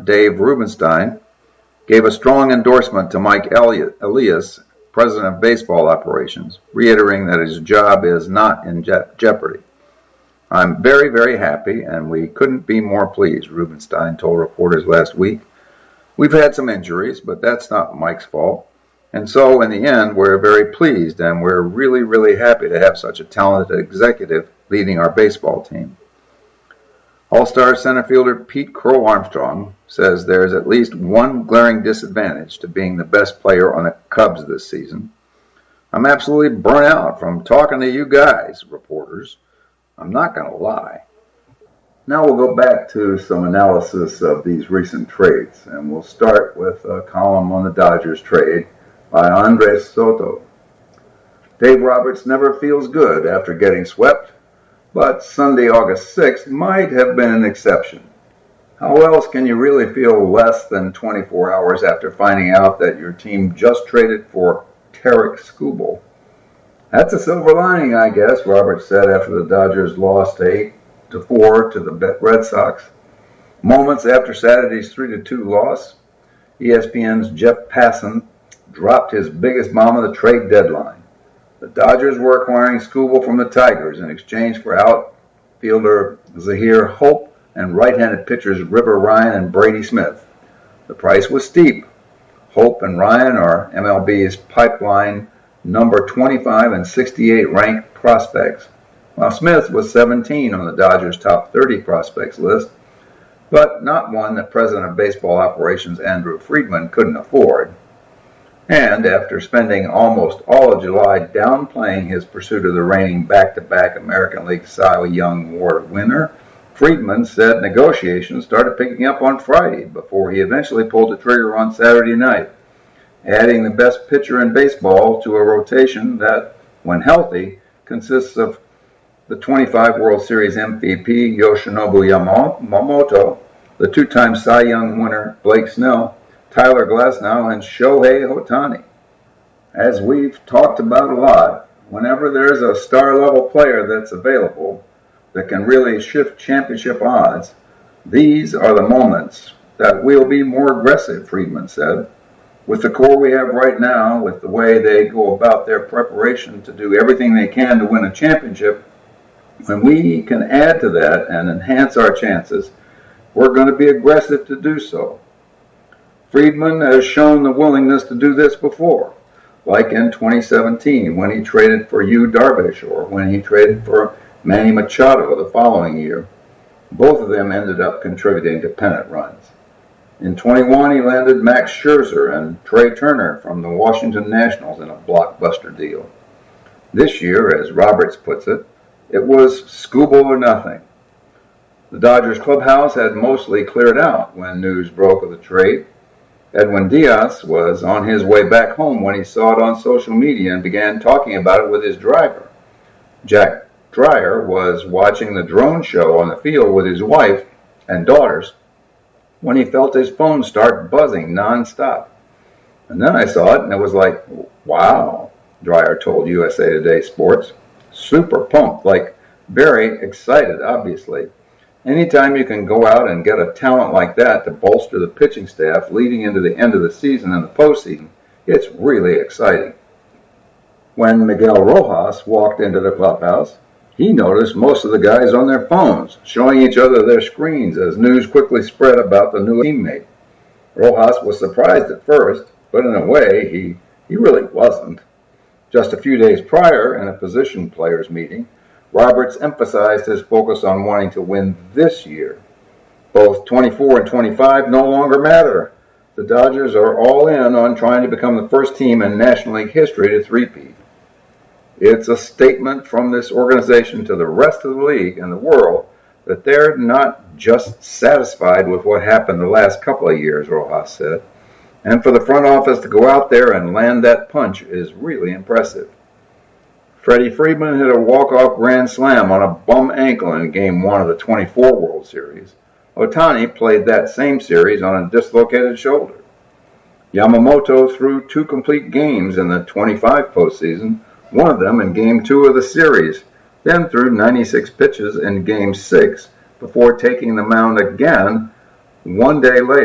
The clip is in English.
Dave Rubenstein, gave a strong endorsement to Mike Elias, president of baseball operations, reiterating that his job is not in jeopardy. I'm very, very happy, and we couldn't be more pleased, Rubenstein told reporters last week. We've had some injuries, but that's not Mike's fault. And so, in the end, we're very pleased, and we're really, really happy to have such a talented executive leading our baseball team. All-Star center fielder Pete Crow Armstrong says there's at least one glaring disadvantage to being the best player on the Cubs this season. I'm absolutely burnt out from talking to you guys, reporters. I'm not going to lie. Now we'll go back to some analysis of these recent trades, and we'll start with a column on the Dodgers trade by Andres Soto. Dave Roberts never feels good after getting swept, but Sunday, August 6th might have been an exception. How else can you really feel less than 24 hours after finding out that your team just traded for Tarik Skubal? That's a silver lining, I guess, Roberts said after the Dodgers lost 8-4 to the Red Sox. Moments after Saturday's 3-2 loss, ESPN's Jeff Passan dropped his biggest bomb of the trade deadline. The Dodgers were acquiring Skubal from the Tigers in exchange for outfielder Zahir Hope and right-handed pitchers River Ryan and Brady Smith. The price was steep. Hope and Ryan are MLB's pipeline number 25 and 68 ranked prospects, while Smith was 17 on the Dodgers' top 30 prospects list, but not one that President of Baseball Operations Andrew Friedman couldn't afford. And after spending almost all of July downplaying his pursuit of the reigning back-to-back American League Cy Young Award winner, Friedman said negotiations started picking up on Friday before he eventually pulled the trigger on Saturday night, adding the best pitcher in baseball to a rotation that, when healthy, consists of the 25 World Series MVP Yoshinobu Yamamoto, the two-time Cy Young winner Blake Snell, Tyler Glasnow, and Shohei Ohtani. As we've talked about a lot, whenever there's a star-level player that's available that can really shift championship odds, these are the moments that we'll be more aggressive, Friedman said. With the core we have right now, with the way they go about their preparation to do everything they can to win a championship, when we can add to that and enhance our chances, we're going to be aggressive to do so. Friedman has shown the willingness to do this before, like in 2017 when he traded for Yu Darvish or when he traded for Manny Machado the following year. Both of them ended up contributing to pennant runs. In 21, he landed Max Scherzer and Trey Turner from the Washington Nationals in a blockbuster deal. This year, as Roberts puts it, it was Skubal or nothing. The Dodgers clubhouse had mostly cleared out when news broke of the trade. Edwin Diaz was on his way back home when he saw it on social media and began talking about it with his driver. Jack Dreyer was watching the drone show on the field with his wife and daughters when he felt his phone start buzzing nonstop. And then I saw it, and it was like, wow, Dreyer told USA Today Sports. Super pumped, like very excited, obviously. Anytime you can go out and get a talent like that to bolster the pitching staff leading into the end of the season and the postseason, it's really exciting. When Miguel Rojas walked into the clubhouse, he noticed most of the guys on their phones, showing each other their screens as news quickly spread about the new teammate. Rojas was surprised at first, but in a way, he really wasn't. Just a few days prior, in a position players meeting, Roberts emphasized his focus on wanting to win this year. Both 24 and 25 no longer matter. The Dodgers are all in on trying to become the first team in National League history to three-peat. It's a statement from this organization to the rest of the league and the world that they're not just satisfied with what happened the last couple of years, Rojas said. And for the front office to go out there and land that punch is really impressive. Freddie Freeman hit a walk-off grand slam on a bum ankle in Game 1 of the 24 World Series. Ohtani played that same series on a dislocated shoulder. Yamamoto threw 2 complete games in the 25 postseason, one of them in Game 2 of the series, then threw 96 pitches in Game 6 before taking the mound again 1 day later.